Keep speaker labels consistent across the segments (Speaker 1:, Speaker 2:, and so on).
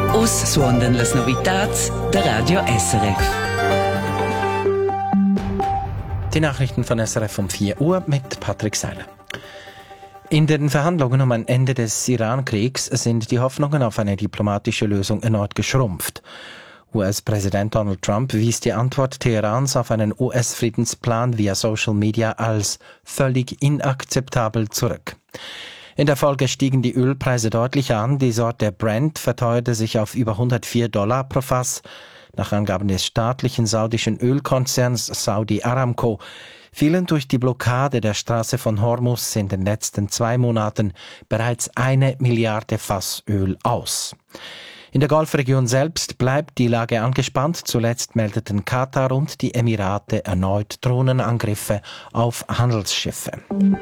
Speaker 1: Us suondan las novitats der Radio SRF.
Speaker 2: Die Nachrichten von SRF um 4 Uhr mit Patrick Seiler. In den Verhandlungen um ein Ende des Iran-Kriegs sind die Hoffnungen auf eine diplomatische Lösung erneut geschrumpft. US-Präsident Donald Trump wies die Antwort Teherans auf einen US-Friedensplan via Social Media als völlig inakzeptabel zurück. In der Folge stiegen die Ölpreise deutlich an. Die Sorte Brent verteuerte sich auf über $104 pro Fass. Nach Angaben des staatlichen saudischen Ölkonzerns Saudi Aramco fielen durch die Blockade der Straße von Hormuz in den letzten 2 Monaten bereits 1 Milliarde Fass Öl aus. In der Golfregion selbst bleibt die Lage angespannt. Zuletzt meldeten Katar und die Emirate erneut Drohnenangriffe auf Handelsschiffe.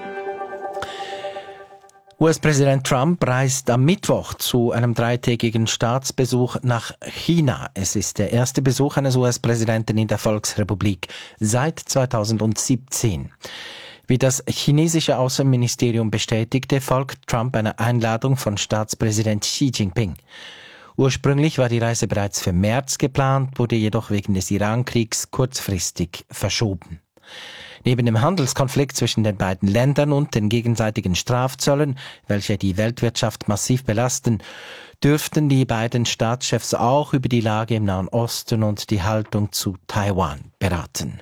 Speaker 2: US-Präsident Trump reist am Mittwoch zu einem 3-tägigen Staatsbesuch nach China. Es ist der erste Besuch eines US-Präsidenten in der Volksrepublik seit 2017. Wie das chinesische Außenministerium bestätigte, folgt Trump einer Einladung von Staatspräsident Xi Jinping. Ursprünglich war die Reise bereits für März geplant, wurde jedoch wegen des Iran-Kriegs kurzfristig verschoben. Neben dem Handelskonflikt zwischen den beiden Ländern und den gegenseitigen Strafzöllen, welche die Weltwirtschaft massiv belasten, dürften die beiden Staatschefs auch über die Lage im Nahen Osten und die Haltung zu Taiwan beraten.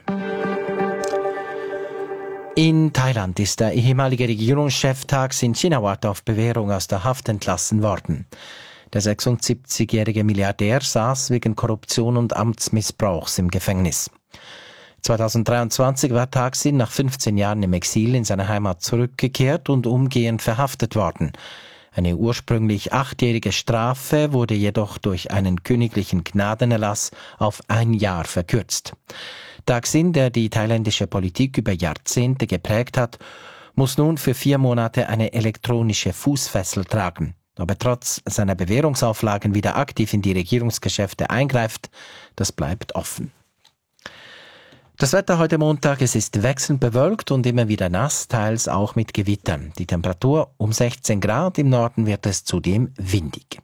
Speaker 2: In Thailand ist der ehemalige Regierungschef Thaksin Shinawatra auf Bewährung aus der Haft entlassen worden. Der 76-jährige Milliardär saß wegen Korruption und Amtsmissbrauchs im Gefängnis. 2023 war Thaksin nach 15 Jahren im Exil in seine Heimat zurückgekehrt und umgehend verhaftet worden. Eine ursprünglich 8-jährige Strafe wurde jedoch durch einen königlichen Gnadenerlass auf 1 Jahr verkürzt. Thaksin, der die thailändische Politik über Jahrzehnte geprägt hat, muss nun für 4 Monate eine elektronische Fußfessel tragen. Ob er trotz seiner Bewährungsauflagen wieder aktiv in die Regierungsgeschäfte eingreift, das bleibt offen. Das Wetter heute Montag, es ist wechselnd bewölkt und immer wieder nass, teils auch mit Gewittern. Die Temperatur um 16 Grad, im Norden wird es zudem windig.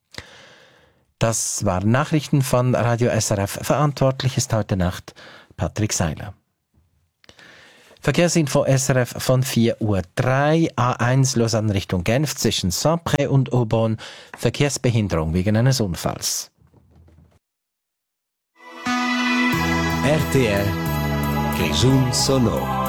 Speaker 2: Das waren Nachrichten von Radio SRF. Verantwortlich ist heute Nacht Patrick Seiler. Verkehrsinfo SRF von 4:03 Uhr. A1 Lausanne Richtung Genf zwischen Saint-Pré und Aubonne. Verkehrsbehinderung wegen eines Unfalls.
Speaker 3: RTR Grischun Sonor.